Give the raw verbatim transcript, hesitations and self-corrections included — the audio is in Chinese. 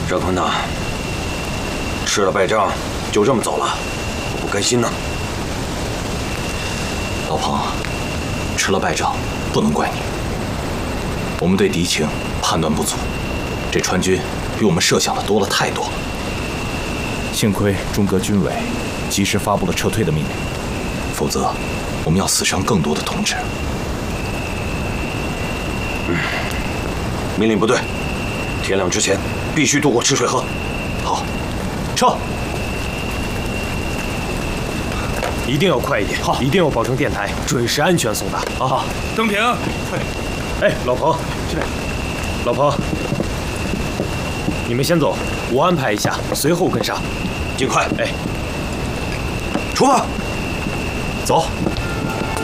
张坤呐，吃了败仗就这么走了，我不甘心呐。 老彭，吃了败仗不能怪你，我们对敌情判断不足，这川军比我们设想的多了太多。幸亏中革军委及时发布了撤退的命令，否则我们要死伤更多的同志。 嗯，命令部队，天亮之前必须渡过赤水河。 好，撤！ 一定要快一点，好，一定要保证电台准时安全送达。好好， 登平， 哎，老彭， 是。 老彭，你们先走，我安排一下，随后跟上。 尽快。 哎， 出发， 走。